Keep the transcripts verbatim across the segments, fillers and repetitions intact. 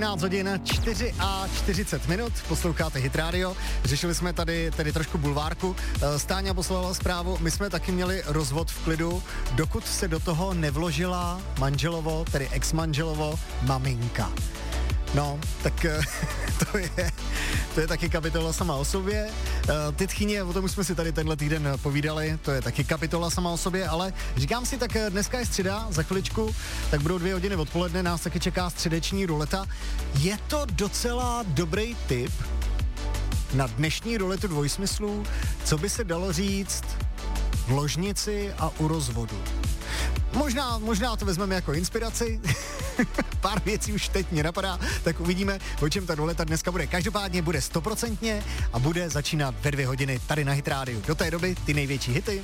třináct hodin čtyři a čtyřicet minut, posloucháte Hit Radio, řešili jsme tady, tady trošku bulvárku, Stáňa poslala zprávu, my jsme taky měli rozvod v klidu, dokud se do toho nevložila manželovo, tedy ex-manželovo, maminka. No, tak to je, to je taky kapitola sama o sobě. Ty tchyně, o tom už jsme si tady tenhle týden povídali, to je taky kapitola sama o sobě, ale říkám si, tak dneska je středa, za chviličku, tak budou dvě hodiny odpoledne, nás taky čeká středeční ruleta. Je to docela dobrý tip na dnešní ruletu dvojsmyslů, co by se dalo říct v ložnici a u rozvodu. Možná, možná to vezmeme jako inspiraci, pár věcí už teď mě napadá, tak uvidíme, o čem ta ruleta dneska bude. Každopádně bude stoprocentně a bude začínat ve dvě hodiny tady na Hit Radio. Do té doby ty největší hity.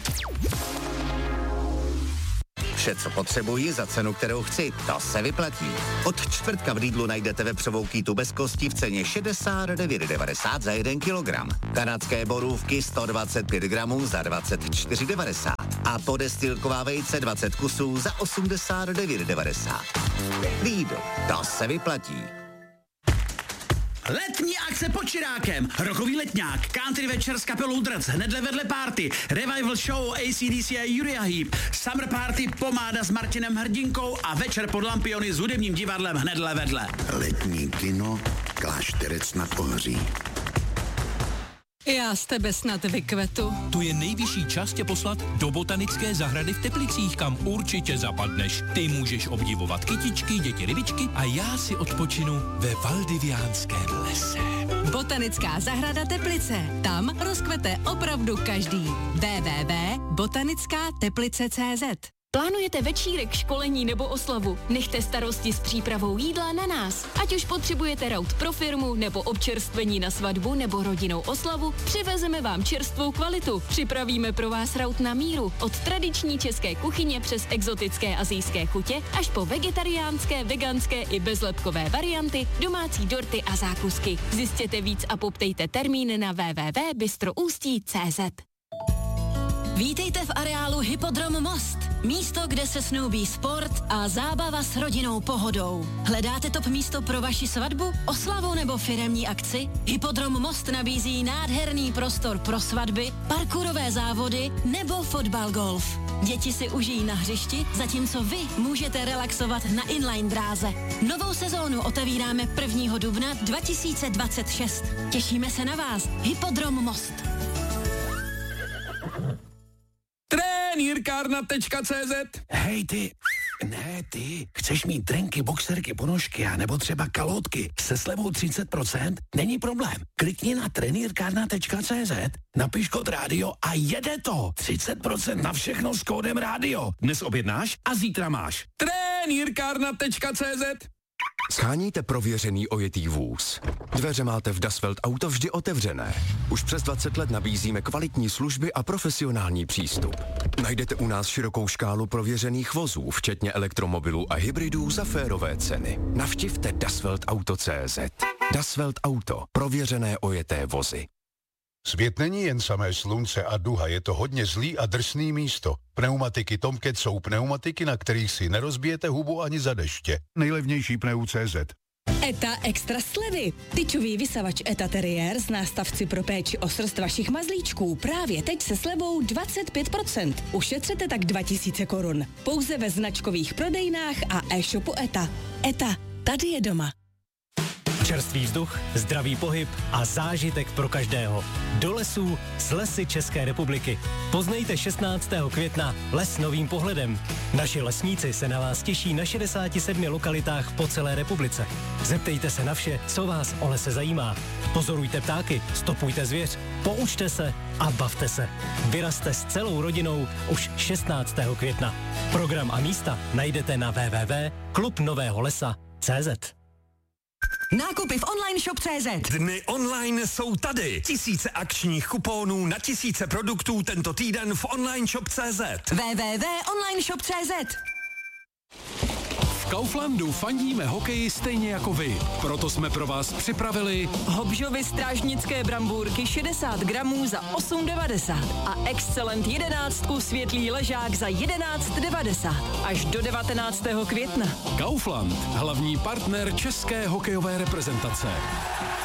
Vše, co potřebuji za cenu, kterou chci, to se vyplatí. Od čtvrtka v Lidlu najdete vepřovou kýtu bez kosti v ceně šedesát devět devadesát za jeden kilogram. Kanadské borůvky sto dvacet pět gramů za dvacet čtyři devadesát. A podestilková vejce dvacet kusů za osmdesát devět devadesát. Lidl, to se vyplatí. Letní akce pod Čirákem, rokový letňák, country večer s kapelou Drc, hnedle vedle party, revival show A C D C a Uriah Heep, summer party, pomáda s Martinem Hrdinkou a večer pod lampiony s hudebním divadlem hnedle vedle. Letní kino, Klášterec nad Ohří. Já z tebe snad vykvetu. Tu je nejvyšší čas tě poslat do botanické zahrady v Teplicích, kam určitě zapadneš. Ty můžeš obdivovat kytičky, děti rybičky a já si odpočinu ve Valdiviánském lese. Botanická zahrada Teplice. Tam rozkvete opravdu každý. w w w tečka botanická teplice tečka cé zet. Plánujete večírek, školení nebo oslavu? Nechte starosti s přípravou jídla na nás. Ať už potřebujete raut pro firmu, nebo občerstvení na svatbu, nebo rodinnou oslavu, přivezeme vám čerstvou kvalitu. Připravíme pro vás raut na míru. Od tradiční české kuchyně přes exotické asijské chutě až po vegetariánské, veganské i bezlepkové varianty, domácí dorty a zákusky. Zjistěte víc a poptejte termín na w w w tečka bystroustí tečka cé zet. Vítejte v areálu Hypodrom Most. Místo, kde se snoubí sport a zábava s rodinnou pohodou. Hledáte top místo pro vaši svatbu, oslavu nebo firemní akci? Hypodrom Most nabízí nádherný prostor pro svatby, parkourové závody nebo fotbal golf. Děti si užijí na hřišti, zatímco vy můžete relaxovat na inline dráze. Novou sezónu otevíráme prvního dubna dva tisíce dvacet šest. Těšíme se na vás. Hypodrom Most. Trenýrkárna tečka cé zet. Hej ty, ne ty, chceš mít trenky, boxerky, ponožky a nebo třeba kalotky se slevou třicet procent? Není problém. Klikni na trenýrkárna tečka cé zet, napiš kód rádio a jede to. třicet procent na všechno s kódem rádio. Dnes objednáš a zítra máš. Trenýrkárna tečka cé zet. Sháníte prověřený ojetý vůz? Dveře máte v Das Welt Auto vždy otevřené. Už přes dvacet let nabízíme kvalitní služby a profesionální přístup. Najdete u nás širokou škálu prověřených vozů, včetně elektromobilů a hybridů za férové ceny. Navštivte Das Welt Auto tečka cé zet. Das Welt Auto. Prověřené ojeté vozy. Svět není jen samé slunce a duha, je to hodně zlý a drsný místo. Pneumatiky Tomcat jsou pneumatiky, na kterých si nerozbijete hubu ani za deště. Nejlevnější pneu tečka cé zet. ETA extra slevy. Tyčový vysavač ETA Terrier s nástavci pro péči o srst vašich mazlíčků právě teď se slevou dvacet pět procent. Ušetřete tak dva tisíce korun. Pouze ve značkových prodejnách a e-shopu ETA. ETA, tady je doma. Čerstvý vzduch, zdravý pohyb a zážitek pro každého. Do lesů s Lesy České republiky. Poznejte šestnáctého května les novým pohledem. Naši lesníci se na vás těší na šedesáti sedmi lokalitách po celé republice. Zeptejte se na vše, co vás o lese zajímá. Pozorujte ptáky, stopujte zvěř, poučte se a bavte se. Vyrazte s celou rodinou už šestnáctého května. Program a místa najdete na w w w tečka klub nového lesa tečka cé zet. Nákupy v online shop tečka cé zet. Dny online jsou tady. Tisíce akčních kuponů na tisíce produktů tento týden v online shop tečka cé zet. w w w tečka online shop tečka cé zet. Kauflandu fandíme hokeji stejně jako vy. Proto jsme pro vás připravili Hobžovy strážnické brambůrky šedesát gramů za osm devadesát a Excellent jedenáctku světlý ležák za jedenáct devadesát až do devatenáctého května. Kaufland, hlavní partner české hokejové reprezentace.